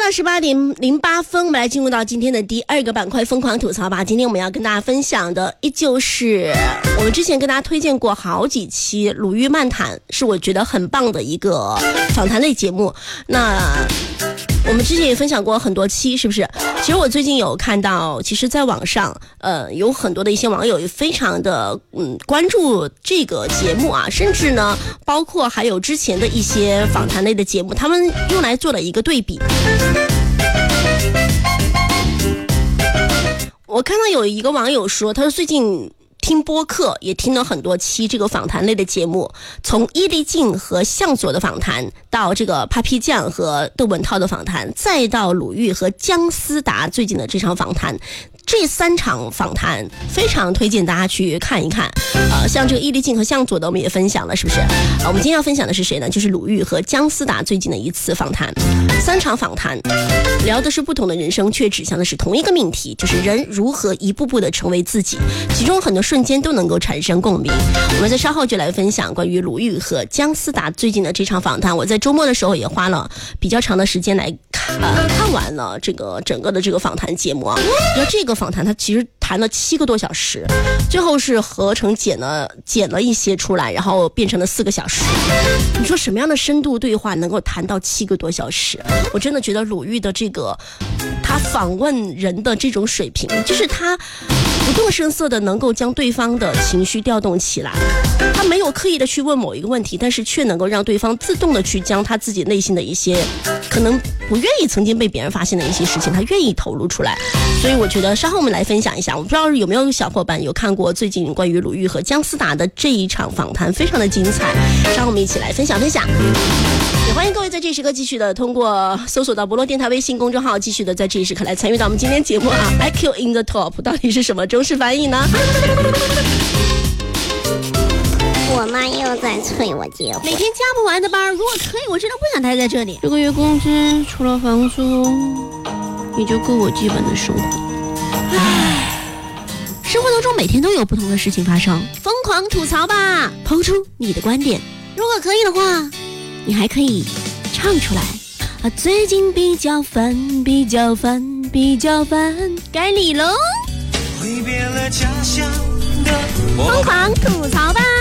到18:08，我们来进入到今天的第二个板块疯狂吐槽吧。今天我们要跟大家分享的依旧是我们之前跟大家推荐过好几期鲁豫漫谈，是我觉得很棒的一个访谈类节目。那我们之前也分享过很多期，是不是？其实我最近有看到，其实在网上有很多的一些网友也非常的关注这个节目啊，甚至呢包括还有之前的一些访谈类的节目，他们用来做了一个对比。我看到有一个网友说，他说最近听播客也听了很多期这个访谈类的节目，从伊丽静和向佐的访谈，到这个 Papi 酱和窦文涛的访谈，再到鲁豫和姜思达最近的这场访谈，这3场访谈非常推荐大家去看一看。像这个伊丽静和向佐的我们也分享了，是不是？我们今天要分享的是谁呢？就是鲁豫和姜思达最近的一次访谈。3场访谈聊的是不同的人生，却指向的是同一个命题，就是人如何一步步的成为自己，其中很多瞬间都能够产生共鸣。我们在稍后就来分享关于鲁豫和姜思达最近的这场访谈。我在周末的时候也花了比较长的时间来看完了这个整个的这个访谈节目啊。然后这个访谈它其实谈了7个多小时，最后是合成剪了一些出来，然后变成了4个小时。你说什么样的深度对话能够谈到7个多小时？我真的觉得鲁豫的这个他访问人的这种水平，就是他不动声色的能够将对方的情绪调动起来，他没有刻意的去问某一个问题，但是却能够让对方自动的去将他自己内心的一些可能不愿意曾经被别人发现的一些事情，他愿意投入出来。所以我觉得稍后我们来分享一下，我不知道有没有小伙伴有看过最近关于鲁豫和姜思达的这一场访谈，非常的精彩，稍后我们一起来分享。也欢迎各位在这时刻继续的通过搜索到博洛电台微信公众号，继续的在这一时刻来参与到我们今天节目啊。IQ in the top 到底是什么中式翻译呢？ 我妈又在催我结婚， 每天加不完的班，如果可以我真的不想待在这里。 这个月工资除了房租也就够我基本的生活。 生活当中每天都有不同的事情发生，疯狂吐槽吧，抛出你的观点，如果可以的话你还可以唱出来。最近比较烦，该你喽。 挥别了家乡的疯狂吐槽吧。